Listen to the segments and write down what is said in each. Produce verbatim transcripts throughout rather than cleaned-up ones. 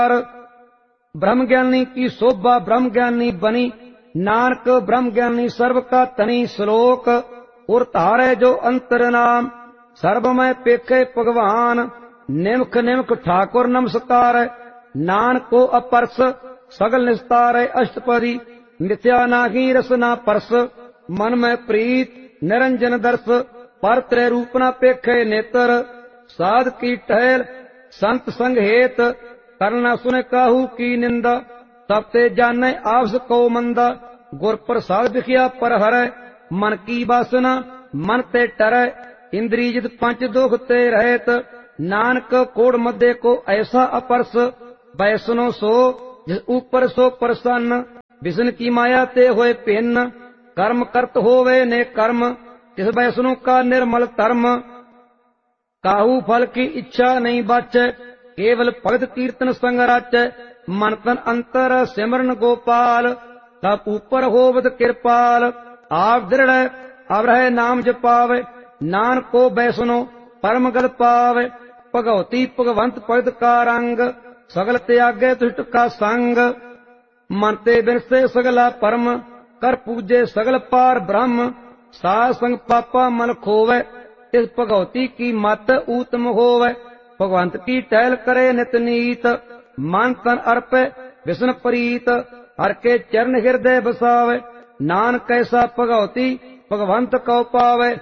ब्रह्म ज्ञानी की शोभा ब्रह्म ज्ञानी बनी, नानक ब्रह्म ज्ञानी सर्व का तनी। श्लोक उर धारे जो अंतर नाम, सर्व में पेखे भगवान। निमख निमख ठाकुर नमस्कार, नानक को अपरस सगल निस्तार। अष्टपदी मिथ्या नाही रस ना परस, मन में प्रीत निरंजन दर्श। पर त्रय रूप न पेखे नेत्र, साध की टहल संत संग हेत। करना सुन काहू की निंदा, तब ते जाने आवस को मंदा। गुर प्रसाद दिखिया पर हरै, मन की वासना मन ते टरै। इंद्रिय जित पंच दोख ते रहत, नानक कोड़ मध्य को ऐसा अपरस। वैष्णो सो जिस ऊपर सो प्रसन्न, विष्णु की माया ते होए भिन्न। कर्म करत होवे ने कर्म, तिस वैष्णु का निर्मल धर्म। काहू फल की इच्छा नहीं बाचै, केवल भगत कीर्तन संग राचै। मन तन अंतर सिमरन गोपाल, तब ऊपर होवत कृपाल। आप दृढ़ अब रहे नाम जपावे, नानक को वैष्णो परम गल पावे। भगवती भगवंत भगत का रंग, सगल त्यागे दुष्ट का संग। मन ते बिनसे सगला परम, कर पूजे सगल पार ब्रह्म। साध संग पापा मन खोवे, इस भगवती की मत उत्तम होवे। भगवंत की टहल करे नित नीत, मन तन अर्पे विष्णु प्रीत। हर के चरण हृदय बसावे, नानक कैसा भगवती भगवंत को पावे।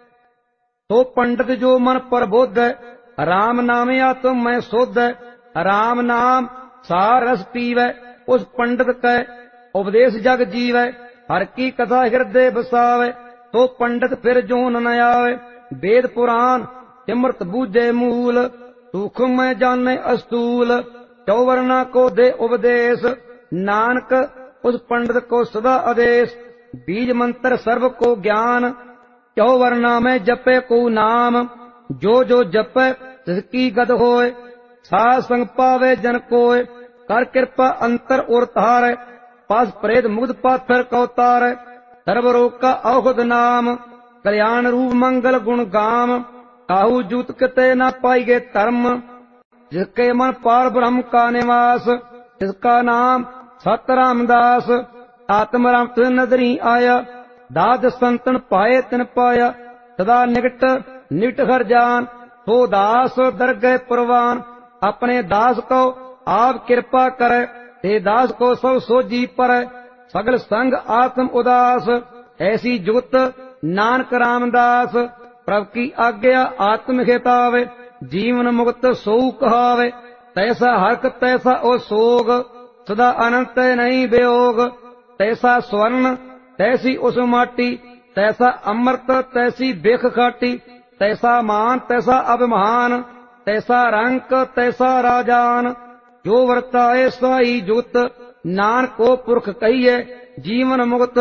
तो पंडित जो मन प्रबुद्ध, राम नाम आत्म में शुद्ध। राम नाम सार रस पीवे, उस पंडित कै उपदेश जग जीवे। हर की कथा हृदय बसावे, तो पंडित फिर जोन न आवे। वेद पुराण सिमरत बूझे मूल, सूक्ष्म में जाने अस्तूल। चौवर्णा को दे उपदेश, नानक उस पंडित को सदा आदेश। बीज मंत्र सर्व को ज्ञान, चौवर्णा में जपे को नाम। जो जो जपे तिसकी गद होए, साध संग पावे जन कोय। कर कृपा अंतर और तार, पास प्रेत मुग्ध पाथर कौतार। सर्व रोग का औषध नाम, कल्याण रूप मंगल गुण गाम। काहू जूत कते न पाइगे धर्म, जिसके मन पार ब्रह्म का निवास। जिसका नाम सत रामदास, आत्म राम तुझ नदरी आया। दाद संतन पाए तिन पाया, सदा निकट निकट हर जान। तो दास दर गए प्रवान, अपने दास को आप कृपा करे। ते दास को सब सोजी पर, सगल संग आत्म उदास। ऐसी जुगत नानक रामदास, प्रभु की आज्ञा आत्म हितावे। जीवन मुक्त सो कहावे, तैसा हर्क तैसा ओ सोग। सदा अनंत नहीं वियोग, तैसा स्वर्ण तैसी उस माटी। तैसा अमृत तैसी बेख खाटी, तैसा मान तैसा अभिमान। तैसा रंक तैसा राजान, जो वर्ताए साई जुत। नानक को पुरख कहिए जीवन मुक्त,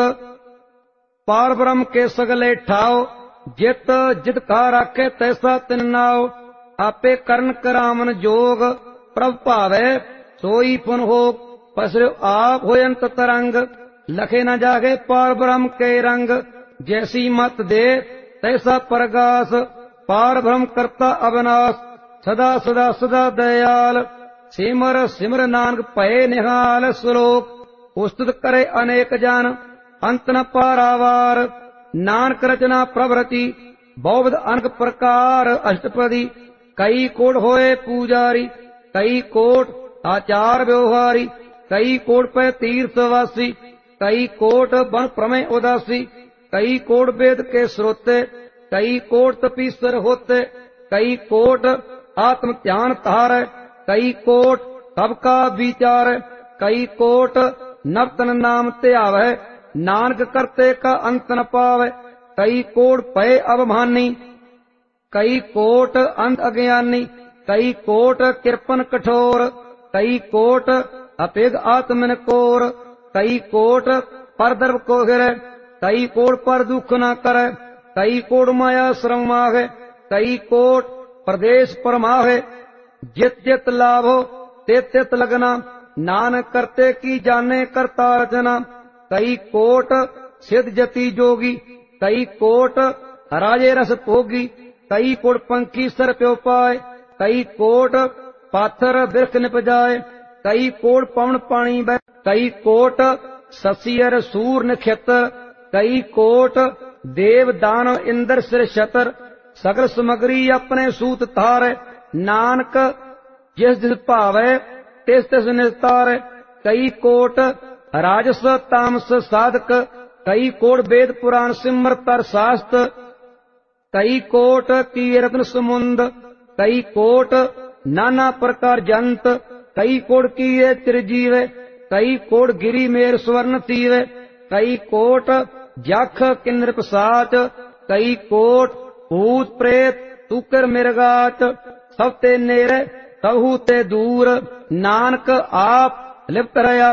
पार ब्रह्म के सगले ठाओ। जित जित का राखे तैसा तिन नाओ। आपे करण करावन जोग, प्रभ भावे सोई पुन होग। पसरो आप होयंत तरंग, लखे न जागे पार ब्रह्म के रंग। जैसी मत दे तैसा प्रगास, पार ब्रह्म करता अविनाश। सदा सदा सदा दयाल, सिमर सिमर नानक भये निहाल। श्लोक उस्तुत करे अनेक जन, अंत न पारावार। नानक रचना प्रभृति, बहुविध अनक प्रकार। अष्टपदी कई कोट होए पूजारी, कई कोट आचार व्यवहारी। कई कोट पे तीर्थवासी, कई कोट वन प्रमेय उदासी। कई कोट वेद के श्रोते, कई कोट तपीश्वर होते। कई कोट आत्म ध्यान तार, कई कोट सबका विचार। कई कोट नवतन नाम त्यावे, नानक करते का अंत न पावे। कई कोट पय अवमानी, कई कोट अंध अज्ञानी। कई कोट कृपन कठोर, कई कोट अपेग आत्मन कोर। कई कोट पर दर्भ को गिरे, कई कोट पर दुख न करे। कई कोट माया श्रम माहे, कई कोट प्रदेश परमाहे। जित जित लाभो तित तित लगना, नानक करते की जाने करता रचना। कई कोट सिद्ध जति जोगी, कई कोट राजे रस भोगी। कई कोट पंखी सर प्यो पाए, कई कोट पाथर बिरख निप जाए। ਕਈ ਕੋੜ ਪਵਨ ਪਾਣੀ ਬੈ, ਕਈ ਕੋਟ ਸਸੀਅਰ ਸੂਰ ਨਖਿਤ, ਕਈ ਕੋਟ ਦੇਵ ਦਾਨਵ ਇੰਦਰ ਸਿਰ ਛਤਰ, ਸਗਲ ਸਮਗਰੀ ਆਪਣੇ ਸੂਤ ਧਾਰੈ, ਨਾਨਕ ਜਿਸ ਜਿਸ ਭਾਵੈ ਤਿਸ ਤਿਸ ਨਿਸਤਾਰੈ। ਕਈ ਕੋਟ ਰਾਜਸ ਤਾਮਸ ਸਾਧਕ, ਕਈ ਕੋਟ ਵੇਦ ਪੁਰਾਣ ਸਿਮਰਤ ਅਰ ਸਾਸਤ, ਕਈ ਕੋਟ ਕੀਰਤਨ ਸਮੁੰਦ, ਕਈ ਕੋਟ ਨਾਨਾ ਪ੍ਰਕਾਰ ਜੰਤ, ਕਈ ਕੋਟ ਕੀਏ ਤ੍ਰਿਜੀਵੈ, ਕਈ ਕੋਟ ਗਿਰੀ ਮੇਰ ਸਵਰਨ ਤੀਵੈ, ਕਈ ਕੋਟ ਜਖ ਕਿੰਨਰ ਪਸਾਚ, ਕਈ ਕੋਟ ਭੂਤ ਪ੍ਰੇਤ ਤੂਕਰ ਮਿਰਗਾਚ, ਸਭ ਤੇ ਨੇੜੇ ਤਹੂ ਤੇ ਦੂਰ, ਨਾਨਕ ਆਪ ਲਿਪਤ ਰਹਾ